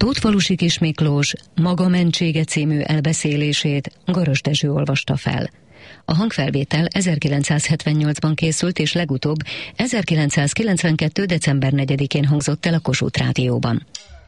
Tótfalusi Kis Miklós Maga mentsége című elbeszélését Garas Dezső olvasta fel. A hangfelvétel 1978-ban készült, és legutóbb 1992. december 4-én hangzott el a Kossuth Rádióban.